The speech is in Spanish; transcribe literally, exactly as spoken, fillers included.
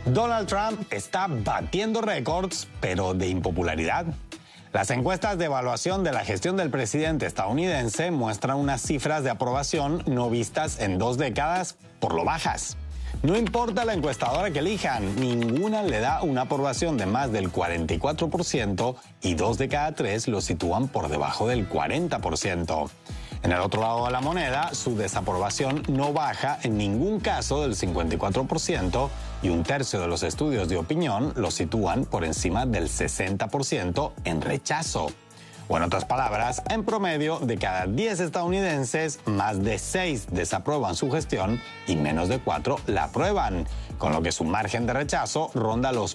Donald Trump está batiendo récords, pero de impopularidad. Las encuestas de evaluación de la gestión del presidente estadounidense muestran unas cifras de aprobación no vistas en dos décadas por lo bajas. No importa la encuestadora que elijan, ninguna le da una aprobación de más del cuarenta y cuatro por ciento y dos de cada tres lo sitúan por debajo del cuarenta por ciento. En el otro lado de la moneda, su desaprobación no baja en ningún caso del cincuenta y cuatro por ciento y un tercio de los estudios de opinión lo sitúan por encima del sesenta por ciento en rechazo. O en otras palabras, en promedio, de cada diez estadounidenses, más de seis desaprueban su gestión y menos de cuatro la aprueban, con lo que su margen de rechazo ronda los